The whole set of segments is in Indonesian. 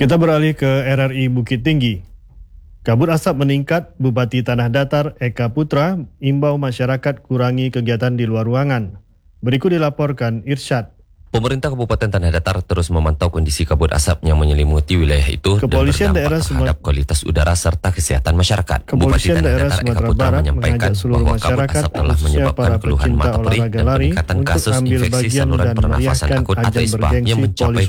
Kita beralih ke RRI Bukit Tinggi. Kabut asap meningkat, Bupati Tanah Datar Eka Putra imbau masyarakat kurangi kegiatan di luar ruangan. Berikut dilaporkan Irsyad. Pemerintah Kabupaten Tanah Datar terus memantau kondisi kabut asap yang menyelimuti wilayah itu Kepolisian dan berdampak terhadap kualitas udara serta kesehatan masyarakat. Kepolisian daerah Sumatera Barat menyampaikan bahwa kabut asap telah menyebabkan keluhan mata perih dan peningkatan kasus infeksi saluran pernafasan akut atau ISPA yang mencapai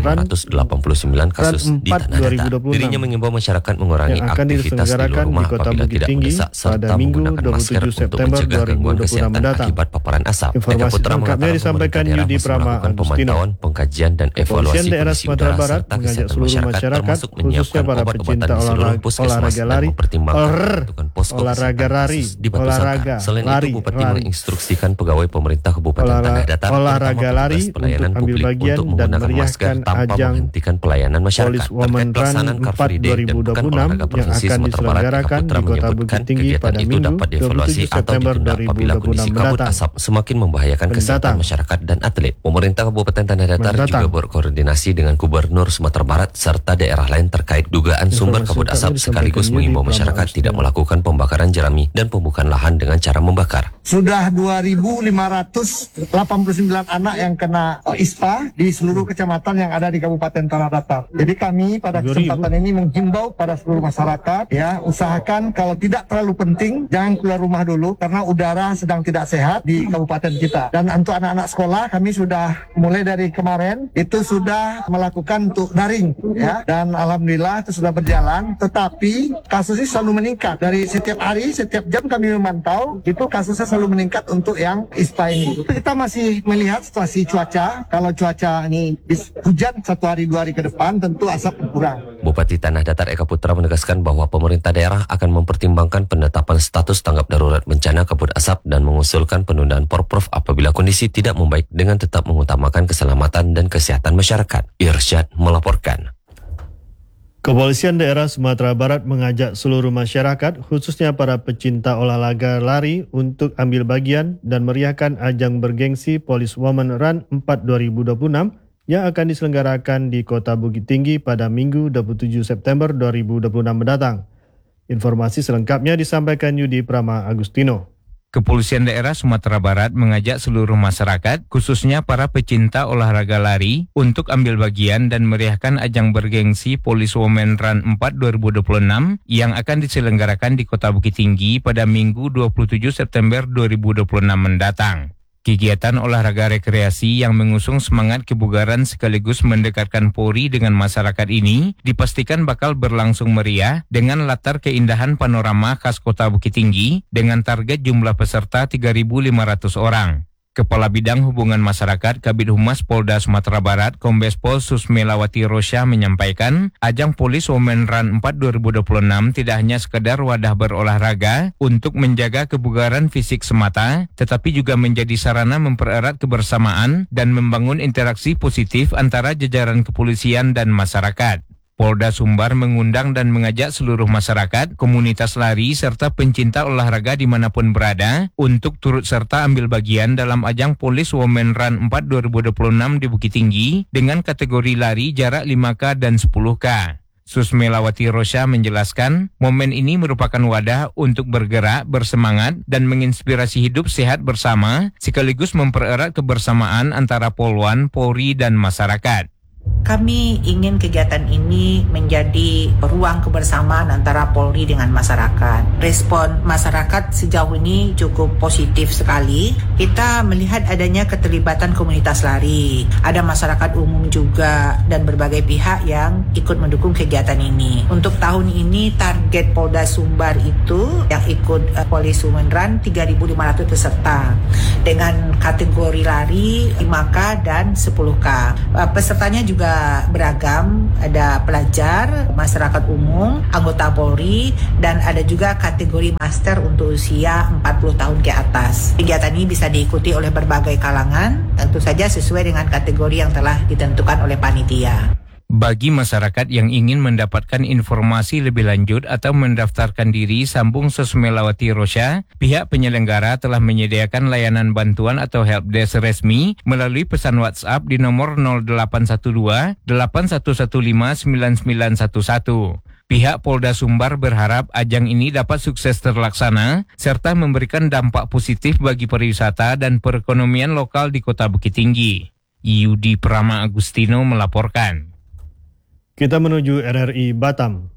2.589 kasus di Tanah Datar. Dirinya mengimbau masyarakat mengurangi aktivitas di luar rumah apabila tidak mendesak serta menggunakan masker untuk mencegah gangguan kesehatan akibat paparan asap. Eka Putra mengatakan pemerintah daerah masih melakukan pemantauan, pengkajian dan evaluasi kondisi udara serta kesehatan masyarakat, termasuk menyiapkan obat-obatan di seluruh puskesmas dan mempertimbangkan pembentukan posko kesehatan khusus di Batu Sangka. Selain itu, Bupati menginstruksikan pegawai pemerintah Kabupaten Tanah Datar olahraga lari pelayanan publik untuk menggunakan masker tanpa menghentikan pelayanan masyarakat. Terkait pelaksanaan Car Free Day dan Pekan Olahraga Provinsi Sumatera Barat, Eka Putra menyebutkan kegiatan itu dapat dievaluasi atau ditunda apabila kondisi kabut asap semakin membahayakan kesehatan masyarakat dan atlet. Pemerintah Kabupaten Tanah Datar juga berkoordinasi dengan Gubernur Sumatera Barat serta daerah lain terkait dugaan sumber kabut asap sekaligus mengimbau masyarakat tidak melakukan pembakaran jerami dan pembukaan lahan dengan cara membakar. Sudah 2.589 anak yang kena ISPA di seluruh kecamatan yang ada di Kabupaten Tanah Datar. Jadi kami pada kesempatan ini menghimbau pada seluruh masyarakat ya, usahakan kalau tidak terlalu penting jangan keluar rumah dulu karena udara sedang tidak sehat di kabupaten kita. Dan untuk anak-anak sekolah kami sudah mulai dari kemarin itu sudah melakukan untuk daring ya, dan alhamdulillah itu sudah berjalan, tetapi kasusnya selalu meningkat. Dari setiap hari, setiap jam kami memantau itu kasusnya selalu meningkat untuk yang ISPA ini. Kita masih melihat situasi cuaca, kalau cuaca ini hujan 1 hari 2 hari ke depan tentu asap berkurang. Bupati Tanah Datar Eka Putra menegaskan bahwa pemerintah daerah akan mempertimbangkan penetapan status tanggap darurat bencana kabut asap dan mengusulkan penundaan Porprov apabila kondisi tidak membaik dengan tetap mengutamakan keselamatan dan kesehatan masyarakat. Irsyad melaporkan. Kepolisian daerah Sumatera Barat mengajak seluruh masyarakat, khususnya para pecinta olahraga lari, untuk ambil bagian dan meriahkan ajang bergengsi Police Women Run 4 2026 yang akan diselenggarakan di Kota Bukit Tinggi pada Minggu 27 September 2026 mendatang. Informasi selengkapnya disampaikan Yudi Prama Agustino. Kepolisian daerah Sumatera Barat mengajak seluruh masyarakat, khususnya para pecinta olahraga lari, untuk ambil bagian dan meriahkan ajang bergengsi Police Women Run 4 2026 yang akan diselenggarakan di Kota Bukit Tinggi pada Minggu 27 September 2026 mendatang. Kegiatan olahraga rekreasi yang mengusung semangat kebugaran sekaligus mendekatkan Polri dengan masyarakat ini dipastikan bakal berlangsung meriah dengan latar keindahan panorama khas Kota Bukit Tinggi dengan target jumlah peserta 3.500 orang. Kepala Bidang Hubungan Masyarakat Kabid Humas Polda Sumatera Barat Kombes Pol Susmelawati Rosya menyampaikan, ajang Police Women Run 4 2026 tidak hanya sekedar wadah berolahraga untuk menjaga kebugaran fisik semata, tetapi juga menjadi sarana mempererat kebersamaan dan membangun interaksi positif antara jajaran kepolisian dan masyarakat. Polda Sumbar mengundang dan mengajak seluruh masyarakat, komunitas lari, serta pencinta olahraga dimanapun berada untuk turut serta ambil bagian dalam ajang Police Women Run 4 2026 di Bukit Tinggi dengan kategori lari jarak 5K dan 10K. Susmelawati Rosya menjelaskan, momen ini merupakan wadah untuk bergerak, bersemangat, dan menginspirasi hidup sehat bersama, sekaligus mempererat kebersamaan antara Polwan, Polri, dan masyarakat. Kami ingin kegiatan ini menjadi ruang kebersamaan antara Polri dengan masyarakat. Respon masyarakat sejauh ini cukup positif sekali. Kita melihat adanya keterlibatan komunitas lari. Ada masyarakat umum juga dan berbagai pihak yang ikut mendukung kegiatan ini. Untuk tahun ini target Polda Sumbar itu yang ikut Police Women Run 3.500 peserta dengan kategori lari 5K dan 10K. Pesertanya juga beragam, ada pelajar, masyarakat umum, anggota Polri, dan ada juga kategori master untuk usia 40 tahun ke atas. Kegiatan ini bisa diikuti oleh berbagai kalangan, tentu saja sesuai dengan kategori yang telah ditentukan oleh panitia. Bagi masyarakat yang ingin mendapatkan informasi lebih lanjut atau mendaftarkan diri sambung Sosmelawati Rosya, pihak penyelenggara telah menyediakan layanan bantuan atau helpdesk resmi melalui pesan WhatsApp di nomor 0812 8115 9911. Pihak Polda Sumbar berharap ajang ini dapat sukses terlaksana serta memberikan dampak positif bagi pariwisata dan perekonomian lokal di Kota Bukit Tinggi. Yudi Prama Agustino melaporkan. Kita menuju RRI Batam.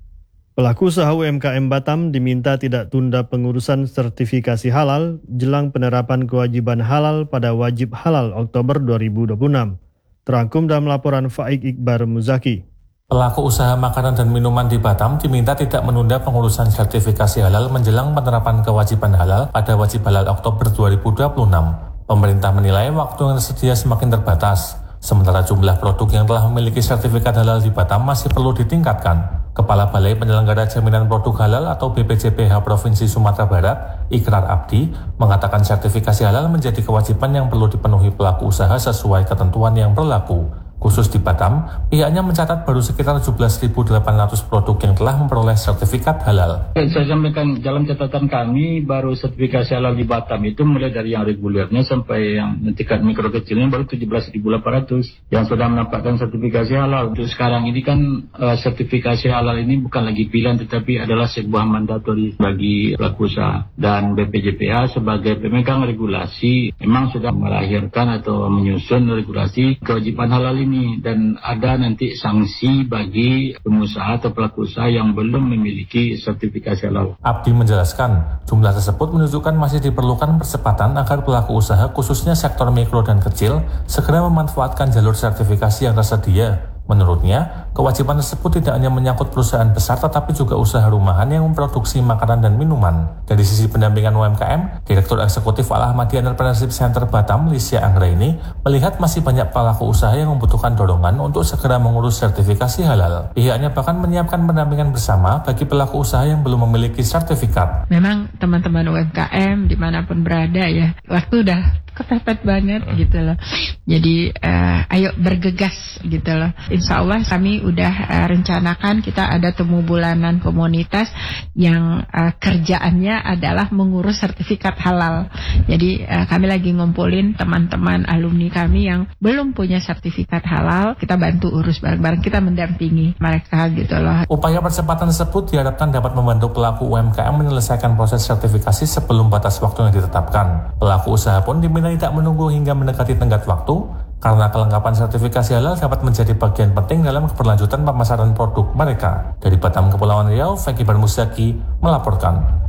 Pelaku usaha UMKM Batam diminta tidak tunda pengurusan sertifikasi halal jelang penerapan kewajiban halal pada wajib halal Oktober 2026. Terangkum dalam laporan Faik Iqbar Muzaki. Pelaku usaha makanan dan minuman di Batam diminta tidak menunda pengurusan sertifikasi halal menjelang penerapan kewajiban halal pada wajib halal Oktober 2026. Pemerintah menilai waktu yang tersedia semakin terbatas. Sementara jumlah produk yang telah memiliki sertifikat halal di Batam masih perlu ditingkatkan. Kepala Balai Penyelenggara Jaminan Produk Halal atau BPJPH Provinsi Sumatera Barat, Ikrar Abdi, mengatakan sertifikasi halal menjadi kewajiban yang perlu dipenuhi pelaku usaha sesuai ketentuan yang berlaku. Khusus di Batam, pihaknya mencatat baru sekitar 17.800 produk yang telah memperoleh sertifikat halal. Saya sampaikan dalam catatan kami, baru sertifikasi halal di Batam itu mulai dari yang regulernya sampai yang tingkat mikro kecilnya baru 17.800 yang sudah mendapatkan sertifikasi halal. Untuk sekarang ini kan sertifikasi halal ini bukan lagi pilihan tetapi adalah sebuah mandatori bagi pelaku usaha. Dan BPJPH sebagai pemegang regulasi memang sudah melahirkan atau menyusun regulasi kewajiban halal ini. Dan ada nanti sanksi bagi pengusaha atau pelaku usaha yang belum memiliki sertifikasi halal. Abdi menjelaskan, jumlah tersebut menunjukkan masih diperlukan percepatan agar pelaku usaha khususnya sektor mikro dan kecil segera memanfaatkan jalur sertifikasi yang tersedia. Menurutnya, kewajiban tersebut tidak hanya menyangkut perusahaan besar tetapi juga usaha rumahan yang memproduksi makanan dan minuman. Dari sisi pendampingan UMKM, Direktur Eksekutif Al-Ahmadi Entrepreneurship Center Batam, Lisya Anggraini, melihat masih banyak pelaku usaha yang membutuhkan dorongan untuk segera mengurus sertifikasi halal. Pihaknya bahkan menyiapkan pendampingan bersama bagi pelaku usaha yang belum memiliki sertifikat. Memang teman-teman UMKM dimanapun berada ya, waktu udah kepepet banget gitu loh. Jadi ayo bergegas gitu loh. Insya Allah kami udah rencanakan kita ada temu bulanan komunitas yang kerjaannya adalah mengurus sertifikat halal. Jadi kami lagi ngumpulin teman-teman alumni kami yang belum punya sertifikat halal. Kita bantu urus bareng-bareng, kita mendampingi mereka gitu loh. Upaya percepatan tersebut diharapkan dapat membantu pelaku UMKM menyelesaikan proses sertifikasi sebelum batas waktu yang ditetapkan. Pelaku usaha pun diminta tidak menunggu hingga mendekati tenggat waktu, karena kelengkapan sertifikasi halal dapat menjadi bagian penting dalam keberlanjutan pemasaran produk mereka. Dari Batam, Kepulauan Riau, Faik Iqbar Muzaki melaporkan.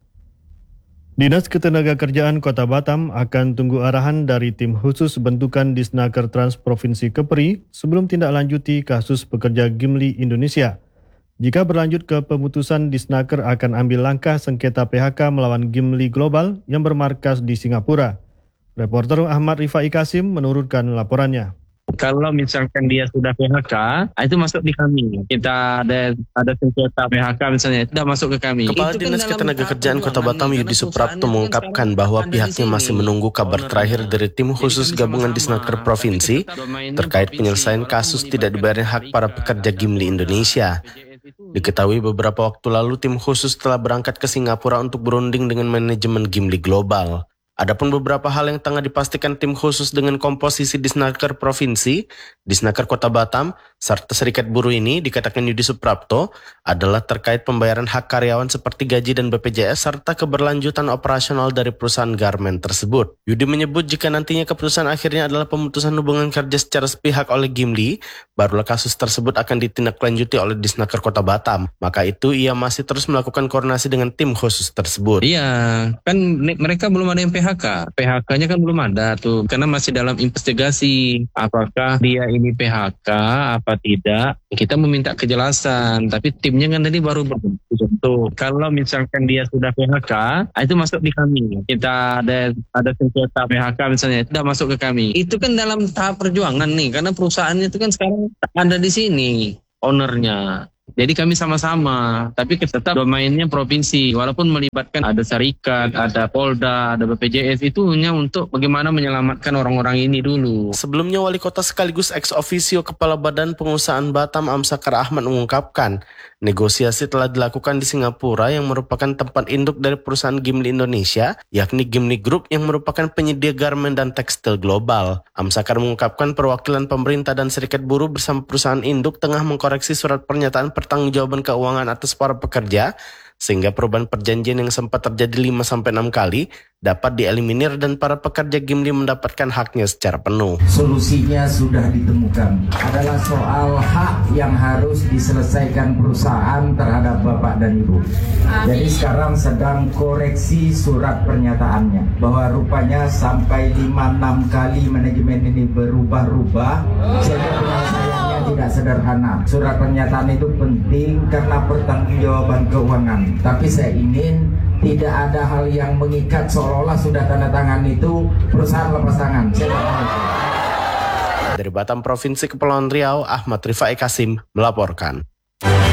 Dinas Ketenagakerjaan Kota Batam akan tunggu arahan dari tim khusus bentukan Disnaker Trans Provinsi Kepri sebelum tindak lanjuti kasus pekerja Gimli Indonesia. Jika berlanjut ke pemutusan, Disnaker akan ambil langkah sengketa PHK melawan Gimli Global yang bermarkas di Singapura. Reporter Ahmad Rifai Kasim menurunkan laporannya. Kalau misalkan dia sudah PHK, itu masuk di kami. Kita ada sengketa PHK misalnya, itu sudah masuk ke kami. Kepala Dinas Ketenagakerjaan Kota Batam Yudi Suprapto mengungkapkan bahwa pihaknya masih menunggu kabar terakhir dari tim khusus gabungan Disnaker Provinsi terkait penyelesaian kasus tidak dibayarnya hak para pekerja Gimli Indonesia. Diketahui beberapa waktu lalu tim khusus telah berangkat ke Singapura untuk berunding dengan manajemen Gimli Global. Adapun beberapa hal yang tengah dipastikan tim khusus dengan komposisi Disnaker Provinsi, Disnaker Kota Batam, serta Serikat Buruh ini, dikatakan Yudi Suprapto, adalah terkait pembayaran hak karyawan seperti gaji dan BPJS serta keberlanjutan operasional dari perusahaan garmen tersebut. Yudi menyebut jika nantinya keputusan akhirnya adalah pemutusan hubungan kerja secara sepihak oleh Gimli, barulah kasus tersebut akan ditindaklanjuti oleh Disnaker Kota Batam. Maka itu ia masih terus melakukan koordinasi dengan tim khusus tersebut. Iya, kan mereka belum ada yang PHK. PHK-nya kan belum ada tuh, karena masih dalam investigasi apakah dia ini PHK apa tidak. Kita meminta kejelasan, tapi timnya kan tadi baru berbentuk. Kalau misalkan dia sudah PHK, itu masuk di kami. Kita ada sengketa PHK misalnya, itu sudah masuk ke kami. Itu kan dalam tahap perjuangan nih, karena perusahaannya itu kan sekarang ada di sini ownernya. Jadi kami sama-sama, tapi tetap domainnya provinsi. Walaupun melibatkan ada syarikat, ada Polda, ada BPJS, itu hanya untuk bagaimana menyelamatkan orang-orang ini dulu. Sebelumnya Wali Kota sekaligus ex officio Kepala Badan Pengusahaan Batam Amsakar Ahmad mengungkapkan, negosiasi telah dilakukan di Singapura yang merupakan tempat induk dari perusahaan Gimli Indonesia, yakni Gimli Group yang merupakan penyedia garmen dan tekstil global. Amsakar mengungkapkan perwakilan pemerintah dan serikat buruh bersama perusahaan induk tengah mengkoreksi surat pernyataan pertanggungjawaban keuangan atas para pekerja, sehingga perubahan perjanjian yang sempat terjadi 5-6 kali dapat dieliminir dan para pekerja Gimli mendapatkan haknya secara penuh. Solusinya sudah ditemukan, adalah soal hak yang harus diselesaikan perusahaan terhadap Bapak dan Ibu. Jadi sekarang sedang koreksi surat pernyataannya, bahwa rupanya sampai 5-6 kali manajemen ini berubah-ubah, sehingga penyelesaiannya tidak sederhana. Surat pernyataan itu penting karena pertanggungjawaban keuangan, tapi saya ingin tidak ada hal yang mengikat seolah-olah sudah tanda tangan itu perusahaan lepas tangan. Dari Batam Provinsi Kepulauan Riau, Ahmad Rifai Kasim melaporkan.